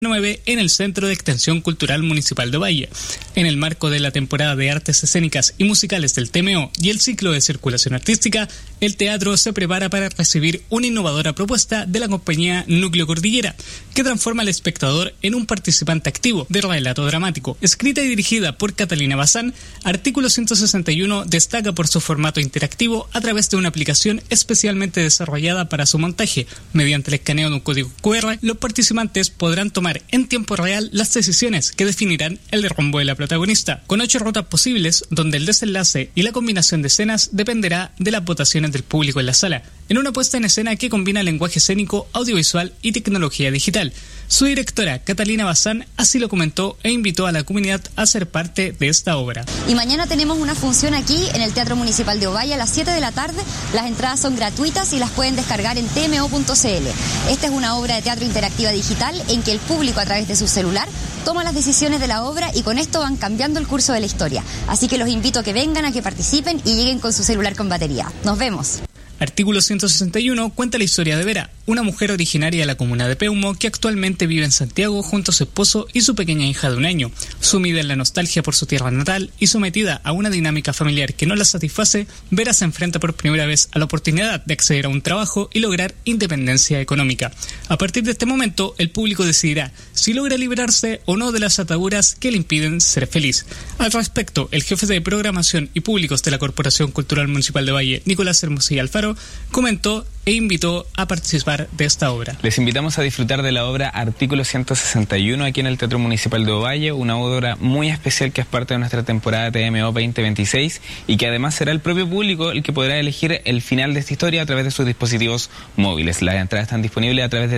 9 en el Centro de Extensión Cultural Municipal de Ovalle. En el marco de la temporada de artes escénicas y musicales del TMO y el ciclo de circulación artística, el teatro se prepara para recibir una innovadora propuesta de la compañía Núcleo Cordillera, que transforma al espectador en un participante activo de relato dramático. Escrita y dirigida por Catalina Bazán, Artículo 161 destaca por su formato interactivo a través de una aplicación especialmente desarrollada para su montaje. Mediante el escaneo de un código QR, los participantes podrán tomar en tiempo real las decisiones que definirán el rumbo de la protagonista, con 8 rutas posibles donde el desenlace y la combinación de escenas dependerá de las votaciones del público en la sala, en una puesta en escena que combina lenguaje escénico, audiovisual y tecnología digital. Su directora, Catalina Bazán, así lo comentó e invitó a la comunidad a ser parte de esta obra. Y mañana tenemos una función aquí en el Teatro Municipal de Ovalle a las 7 de la tarde. Las entradas son gratuitas y las pueden descargar en tmo.cl. Esta es una obra de teatro interactiva digital en que el público, a través de su celular, toma las decisiones de la obra y con esto van cambiando el curso de la historia. Así que los invito a que vengan, a que participen y lleguen con su celular con batería. Nos vemos. Artículo 161 cuenta la historia de Vera, una mujer originaria de la comuna de Peumo que actualmente vive en Santiago junto a su esposo y su pequeña hija de 1 año. Sumida en la nostalgia por su tierra natal y sometida a una dinámica familiar que no la satisface, Vera se enfrenta por primera vez a la oportunidad de acceder a un trabajo y lograr independencia económica. A partir de este momento, el público decidirá si logra librarse o no de las ataduras que le impiden ser feliz. Al respecto, el jefe de programación y públicos de la Corporación Cultural Municipal de Ovalle, Nicolás Hermosilla Alfaro, comentó e invitó a participar de esta obra. Les invitamos a disfrutar de la obra Artículo 161 aquí en el Teatro Municipal de Ovalle, una obra muy especial que es parte de nuestra temporada TMO 2026 y que además será el propio público el que podrá elegir el final de esta historia a través de sus dispositivos móviles. Las entradas están disponibles a través de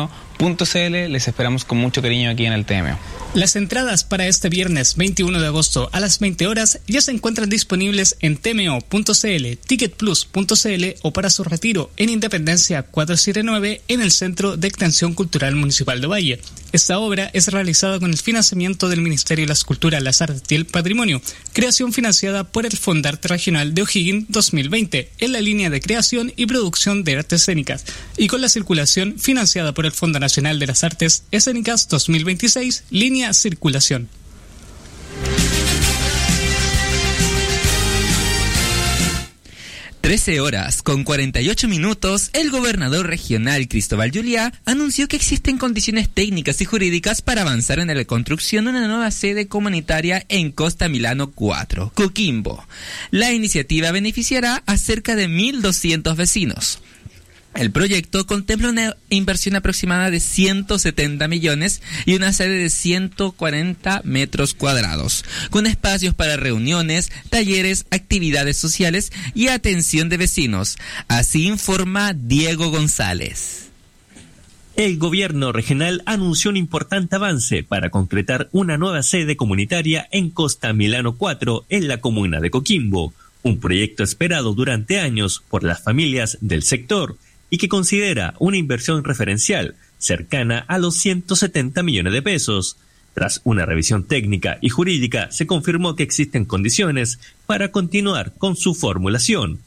tmo.cl. Les esperamos con mucho cariño aquí en el TMO. Las entradas para este viernes 21 de agosto a las 20 horas ya se encuentran disponibles en tmo.cl, ticketplus.cl o para su retiro en Independencia 479 en el Centro de Extensión Cultural Municipal de Ovalle. Esta obra es realizada con el financiamiento del Ministerio de las Culturas, las Artes y el Patrimonio, creación financiada por el Fondarte Regional de O'Higgins 2020 en la línea de creación y producción de artes escénicas y con la circulación financiada por el Fondo Nacional de las Artes Escénicas 2026, línea circulación. 13:48, el gobernador regional Cristóbal Juliá anunció que existen condiciones técnicas y jurídicas para avanzar en la construcción de una nueva sede comunitaria en Costa Milano 4, Coquimbo. La iniciativa beneficiará a cerca de 1.200 vecinos. El proyecto contempla una inversión aproximada de 170 millones y una sede de 140 metros cuadrados, con espacios para reuniones, talleres, actividades sociales y atención de vecinos. Así informa Diego González. El gobierno regional anunció un importante avance para concretar una nueva sede comunitaria en Costa Milano 4, en la comuna de Coquimbo, un proyecto esperado durante años por las familias del sector, y que considera una inversión referencial cercana a los 170 millones de pesos. Tras una revisión técnica y jurídica, se confirmó que existen condiciones para continuar con su formulación.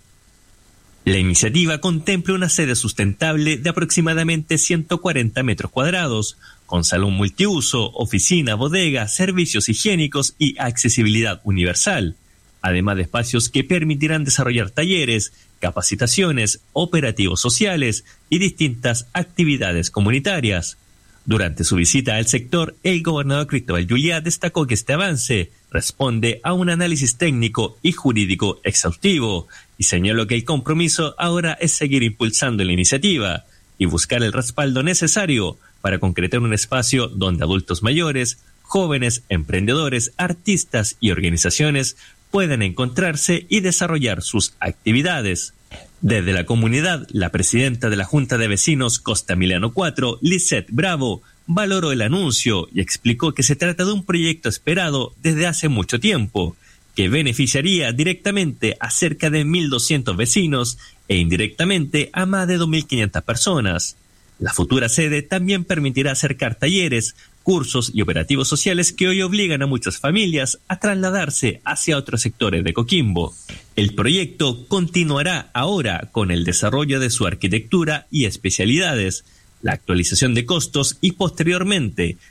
La iniciativa contempla una sede sustentable de aproximadamente 140 metros cuadrados, con salón multiuso, oficina, bodega, servicios higiénicos y accesibilidad universal, además de espacios que permitirán desarrollar talleres, capacitaciones, operativos sociales y distintas actividades comunitarias. Durante su visita al sector, el gobernador Cristóbal Juliá destacó que este avance responde a un análisis técnico y jurídico exhaustivo y señaló que el compromiso ahora es seguir impulsando la iniciativa y buscar el respaldo necesario para concretar un espacio donde adultos mayores, jóvenes, emprendedores, artistas y organizaciones puedan encontrarse y desarrollar sus actividades. Desde la comunidad, la presidenta de la Junta de Vecinos Costa Milano 4, Lisette Bravo, valoró el anuncio y explicó que se trata de un proyecto esperado desde hace mucho tiempo, que beneficiaría directamente a cerca de 1.200 vecinos e indirectamente a más de 2.500 personas. La futura sede también permitirá acercar talleres, cursos y operativos sociales que hoy obligan a muchas familias a trasladarse hacia otros sectores de Coquimbo. El proyecto continuará ahora con el desarrollo de su arquitectura y especialidades, la actualización de costos y posteriormente